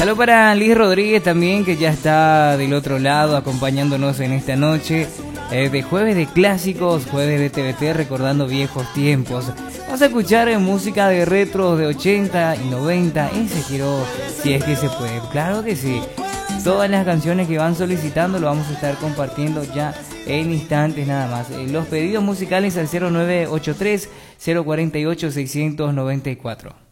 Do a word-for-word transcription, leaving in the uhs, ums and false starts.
Saludos para Liz Rodríguez también, que ya está del otro lado acompañándonos en esta noche eh, de jueves de clásicos, jueves de T V T, recordando viejos tiempos. Vamos a escuchar eh, música de retros de ochenta y noventa, ese quiero, si es que se puede, claro que sí. Todas las canciones que van solicitando lo vamos a estar compartiendo ya en instantes nada más. Eh, los pedidos musicales al cero nueve ocho tres, cero cuatro ocho, seis nueve cuatro.